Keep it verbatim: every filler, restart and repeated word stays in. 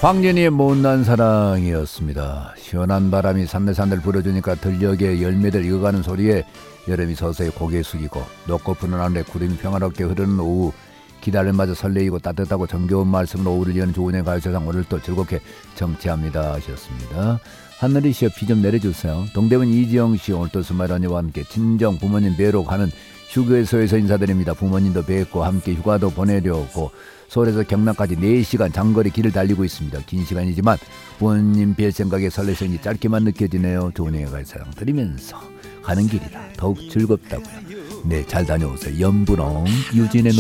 황진이의 못난 사랑이었습니다. 시원한 바람이 산들산들 불어주니까 들녘에 열매들 익어가는 소리에 여름이 서서히 고개 숙이고 높고 푸른 하늘에 구름이 평화롭게 흐르는 오후, 기다림마저 설레이고 따뜻하고 정겨운 말씀으로 오후를 여는 조은의 가요세상, 오늘 또 즐겁게 정치합니다 하셨습니다. 하늘이시여 비 좀 내려주세요. 동대문 이지영씨, 오늘 또 스마일 언니와 함께 친정 부모님 뵈러 가는 휴게소에서 인사드립니다. 부모님도 뵙고 함께 휴가도 보내려고 서울에서 경남까지 네 시간 장거리 길을 달리고 있습니다. 긴 시간이지만 부모님 뵐 생각에 설레서니 짧게만 느껴지네요. 조은의 가요세상 들으면서 가는 길이라 더욱 즐겁다고요. 네, 잘 다녀오세요. 연분홍 유진의